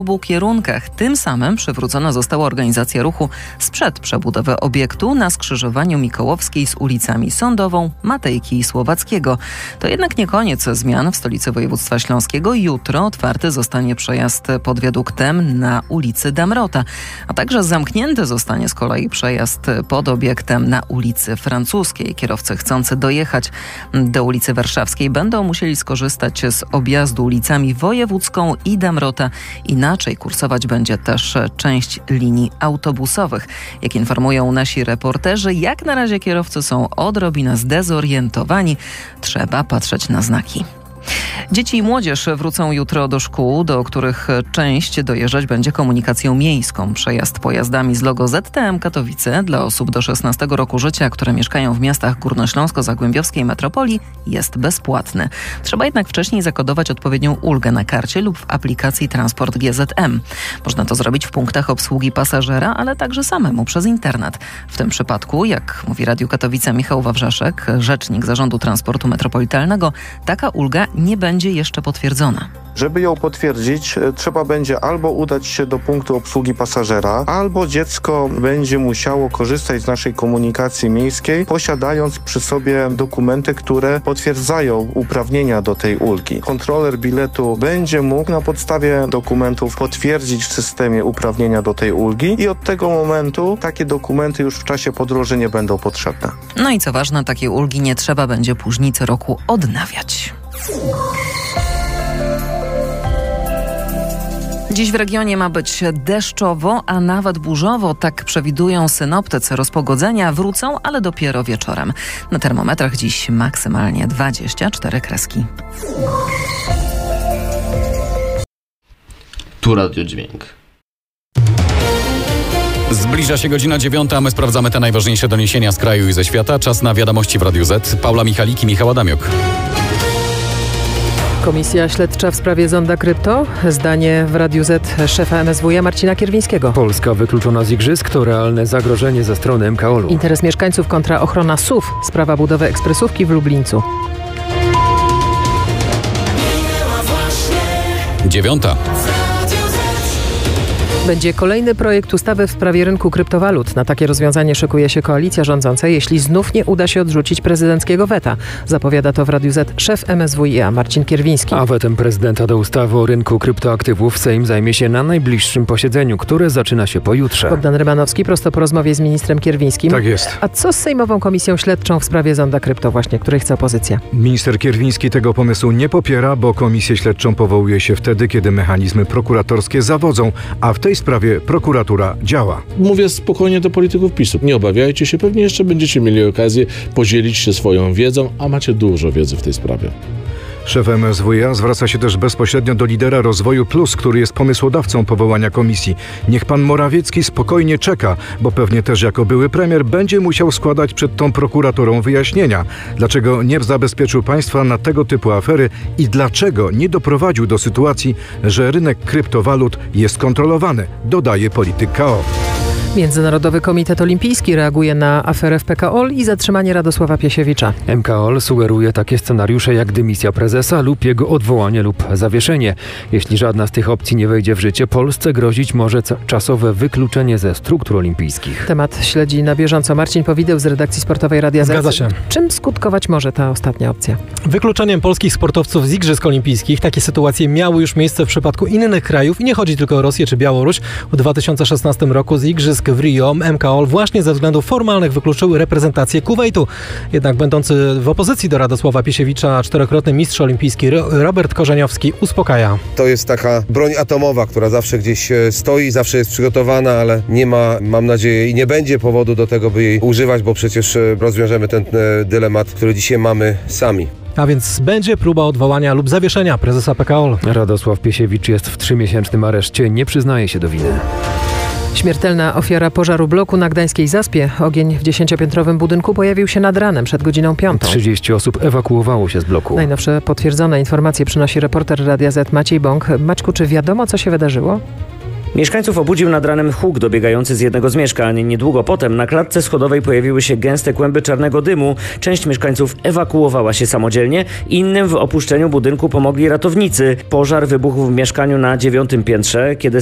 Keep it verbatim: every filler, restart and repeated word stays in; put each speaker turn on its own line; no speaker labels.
W obu kierunkach. Tym samym przywrócona została organizacja ruchu sprzed przebudowy obiektu na skrzyżowaniu Mikołowskiej z ulicami Sądową, Matejki i Słowackiego. To jednak nie koniec zmian w stolicy województwa śląskiego. Jutro otwarty zostanie przejazd pod wiaduktem na ulicy Damrota, a także zamknięty zostanie z kolei przejazd pod obiektem na ulicy Francuskiej. Kierowcy chcący dojechać do ulicy Warszawskiej będą musieli skorzystać z objazdu ulicami Wojewódzką i Damrota. Inaczej kursować będzie też część linii autobusowych. Jak informują nasi reporterzy, jak na razie kierowcy są odrobinę zdezorientowani. Trzeba patrzeć na znaki. Dzieci i młodzież wrócą jutro do szkół, do których część dojeżdżać będzie komunikacją miejską. Przejazd pojazdami z logo Z T M Katowice dla osób do szesnastego roku życia, które mieszkają w miastach górnośląsko-zagłębiowskiej metropolii, jest bezpłatny. Trzeba jednak wcześniej zakodować odpowiednią ulgę na karcie lub w aplikacji Transport G Z M. Można to zrobić w punktach obsługi pasażera, ale także samemu przez internet. W tym przypadku, jak mówi Radiu Katowice Michał Wawrzeszek, rzecznik Zarządu Transportu Metropolitalnego, taka ulga nie będzie jeszcze potwierdzona.
Żeby ją potwierdzić, trzeba będzie albo udać się do punktu obsługi pasażera, albo dziecko będzie musiało korzystać z naszej komunikacji miejskiej, posiadając przy sobie dokumenty, które potwierdzają uprawnienia do tej ulgi. Kontroler biletu będzie mógł na podstawie dokumentów potwierdzić w systemie uprawnienia do tej ulgi i od tego momentu takie dokumenty już w czasie podróży nie będą potrzebne.
No i co ważne, takie ulgi nie trzeba będzie później co roku odnawiać. Dziś w regionie ma być deszczowo, a nawet burzowo. Tak przewidują synoptycy. Rozpogodzenia wrócą, ale dopiero wieczorem. Na termometrach dziś maksymalnie dwadzieścia cztery kreski.
Tu Radiodźwięk.
Zbliża się godzina dziewiąta, a my sprawdzamy te najważniejsze doniesienia z kraju i ze świata. Czas na wiadomości w Radiu Z. Paula Michalik i Michał Adamiuk.
Komisja śledcza w sprawie zonda krypto. Zdanie w Radiu Z szefa M S W iA Marcina Kierwińskiego.
Polska wykluczona z igrzysk to realne zagrożenie ze strony M K O L-u.
Interes mieszkańców kontra ochrona S U W. Sprawa budowy ekspresówki w Lublińcu.
Dziewiąta.
Będzie kolejny projekt ustawy w sprawie rynku kryptowalut. Na takie rozwiązanie szykuje się koalicja rządząca, jeśli znów nie uda się odrzucić prezydenckiego weta. Zapowiada to w Radiu Z szef M S W iA Marcin Kierwiński.
A wetem prezydenta do ustawy o rynku kryptoaktywów Sejm zajmie się na najbliższym posiedzeniu, które zaczyna się pojutrze.
Bogdan Rymanowski prosto po rozmowie z ministrem Kierwińskim.
Tak jest.
A co z Sejmową Komisją Śledczą w sprawie zonda krypto właśnie, której chce opozycja?
Minister Kierwiński tego pomysłu nie popiera, bo komisję śledczą powołuje się wtedy, kiedy mechanizmy prokuratorskie zawodzą, a w tej sprawie prokuratura działa.
Mówię spokojnie do polityków PiSu. Nie obawiajcie się, pewnie jeszcze będziecie mieli okazję podzielić się swoją wiedzą, a macie dużo wiedzy w tej sprawie.
Szef M S W iA zwraca się też bezpośrednio do lidera Rozwoju Plus, który jest pomysłodawcą powołania komisji. Niech pan Morawiecki spokojnie czeka, bo pewnie też jako były premier będzie musiał składać przed tą prokuraturą wyjaśnienia, dlaczego nie zabezpieczył państwa na tego typu afery i dlaczego nie doprowadził do sytuacji, że rynek kryptowalut jest kontrolowany, dodaje polityk K O.
Międzynarodowy Komitet Olimpijski reaguje na aferę w P K O L i zatrzymanie Radosława Piesiewicza.
M K O L sugeruje takie scenariusze jak dymisja prezesa lub jego odwołanie lub zawieszenie. Jeśli żadna z tych opcji nie wejdzie w życie, Polsce grozić może czasowe wykluczenie ze struktur olimpijskich.
Temat śledzi na bieżąco Marcin Powideł z redakcji sportowej Radia Z.
Zgadza się.
Czym skutkować może ta ostatnia opcja?
Wykluczeniem polskich sportowców z Igrzysk Olimpijskich. Takie sytuacje miały już miejsce w przypadku innych krajów i nie chodzi tylko o Rosję czy Białoruś. W dwa tysiące szesnastym roku z Igrzysk w Rio M K O L właśnie ze względów formalnych wykluczyły reprezentację Kuwejtu. Jednak będący w opozycji do Radosława Piesiewicza czterokrotny mistrz olimpijski Robert Korzeniowski uspokaja.
To jest taka broń atomowa, która zawsze gdzieś stoi, zawsze jest przygotowana, ale nie ma, mam nadzieję, i nie będzie powodu do tego, by jej używać, bo przecież rozwiążemy ten dylemat, który dzisiaj mamy sami.
A więc będzie próba odwołania lub zawieszenia prezesa P K O L.
Radosław Piesiewicz jest w trzymiesięcznym areszcie, nie przyznaje się do winy.
Śmiertelna ofiara pożaru bloku na gdańskiej Zaspie. Ogień w dziesięciopiętrowym budynku pojawił się nad ranem, przed godziną piątą.
trzydzieści osób ewakuowało się z bloku.
Najnowsze potwierdzone informacje przynosi reporter Radia Z Maciej Bąk. Maćku, czy wiadomo, co się wydarzyło?
Mieszkańców obudził nad ranem huk dobiegający z jednego z mieszkań. Niedługo potem na klatce schodowej pojawiły się gęste kłęby czarnego dymu. Część mieszkańców ewakuowała się samodzielnie, innym w opuszczeniu budynku pomogli ratownicy. Pożar wybuchł w mieszkaniu na dziewiątym piętrze, kiedy